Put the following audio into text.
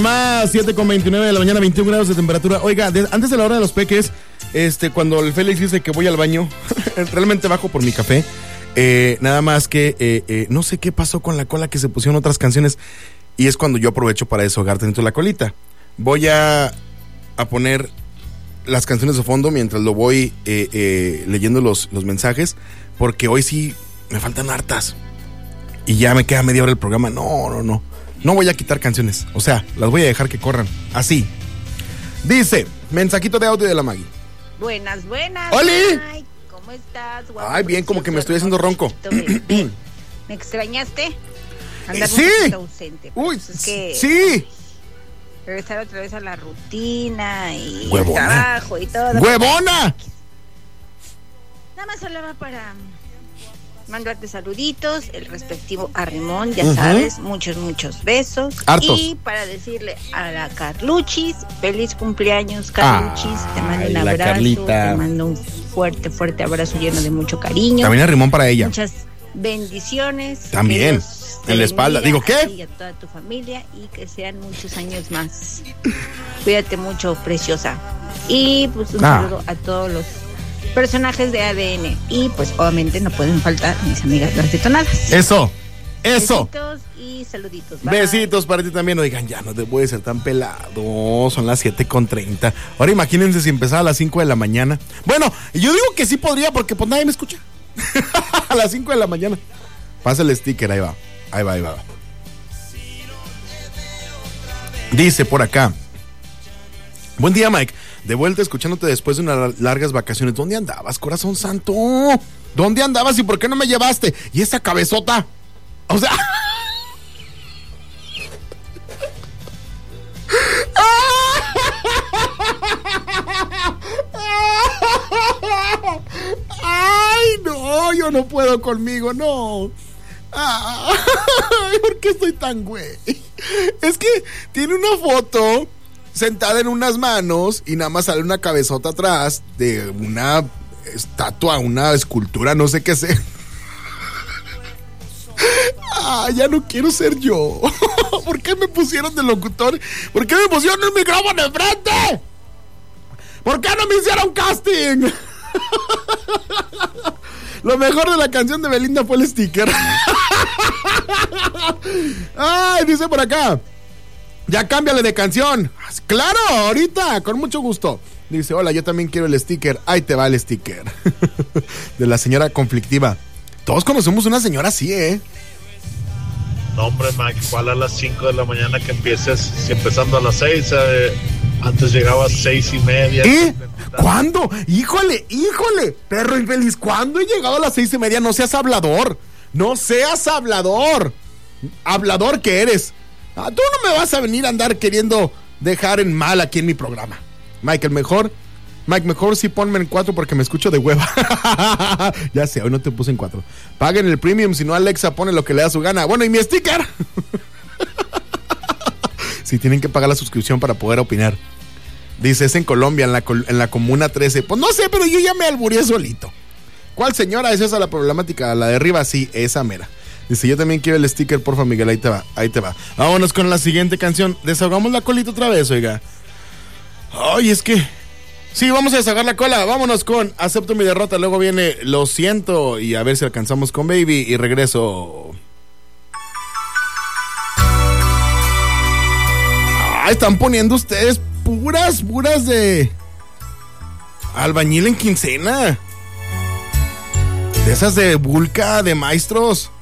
Más 7:29 de la mañana, 21 grados de temperatura. Oiga, antes de la hora de los peques, cuando el Félix dice que voy al baño, realmente bajo por mi café. Nada más que no sé qué pasó con la cola, que se pusieron otras canciones. Y es cuando yo aprovecho para deshogarte dentro de la colita. Voy a poner las canciones de fondo mientras lo voy leyendo los mensajes, porque hoy sí me faltan hartas. Y ya me queda media hora el programa. No voy a quitar canciones. O sea, las voy a dejar que corran. Así. Dice, mensajito de audio de la Maggie. Buenas. ¡Oli! Ay, ¿cómo estás? Guapo, ay, bien, como que me estoy haciendo ronco. ¿Me extrañaste? Andar sí. un poquito ausente. Uy, es que sí. Regresar otra vez a la rutina y ¡Huevona! el trabajo y todo. ¡Huevona! Nada más hablaba para mandarte saluditos, el respectivo arrimón, ya sabes, muchos besos. Hartos. Y para decirle a la Carluchis, feliz cumpleaños, Carluchis. Te mando un abrazo, Carlita. te mando un fuerte abrazo lleno de mucho cariño. También arrimón para ella. Muchas bendiciones. También, en la espalda. Digo, ¿qué? Y a toda tu familia y que sean muchos años más. Cuídate mucho, preciosa. Y pues un saludo a todos los personajes de ADN. Y pues obviamente no pueden faltar mis amigas las detonadas. Eso. Besitos y saluditos. Bye. Besitos para ti también. Oigan, ya no te puede ser tan pelado. Son las 7:30. Ahora imagínense si empezara a las 5 de la mañana. Bueno, yo digo que sí podría, porque pues nadie me escucha. A las 5 de la mañana. Pasa el sticker, ahí va. Dice por acá: buen día, Mike. De vuelta escuchándote después de unas largas vacaciones. ¿Dónde andabas, corazón santo? ¿Dónde andabas y por qué no me llevaste? ¿Y esa cabezota? O sea... Ay, no, yo no puedo conmigo, no. Ay, ¿por qué estoy tan güey? Es que tiene una foto sentada en unas manos y nada más sale una cabezota atrás de una estatua, una escultura, no sé qué sea. Ya no quiero ser yo. ¿Por qué me pusieron de locutor? ¿Por qué me pusieron el micrófono enfrente? ¿Por qué no me hicieron casting? Lo mejor de la canción de Belinda fue el sticker. Ay, dice por acá: ya cámbiale de canción. Claro, ahorita, con mucho gusto. Dice, hola, yo también quiero el sticker. Ahí te va el sticker. De la señora conflictiva. Todos conocemos una señora así, No, hombre, Mike, ¿cuál a las 5 de la mañana que empieces? Si empezando a las 6, antes llegaba a 6:30. ¿Eh? ¿Cuándo? Híjole, perro infeliz, ¿cuándo he llegado a las 6:30? No seas hablador. Hablador que eres. Tú no me vas a venir a andar queriendo dejar en mal aquí en mi programa. Mike, mejor sí ponme en 4 porque me escucho de hueva. Ya sé, hoy no te puse en 4. Paguen el premium, si no Alexa pone lo que le da su gana. Bueno, ¿y mi sticker? Sí, tienen que pagar la suscripción para poder opinar. Dice, es en Colombia, en la Comuna 13. Pues no sé, pero yo ya me albureé solito. ¿Cuál señora es esa la problemática? ¿La de arriba? Sí, esa mera. Dice, yo también quiero el sticker, porfa, Miguel, ahí te va. Vámonos con la siguiente canción. Desahogamos la colita otra vez, oiga. Ay, es que... sí, vamos a desahogar la cola. Vámonos con Acepto mi derrota. Luego viene Lo siento. Y a ver si alcanzamos con Baby. Y regreso. Están poniendo ustedes puras de albañil en quincena. De esas de Vulca, de maestros.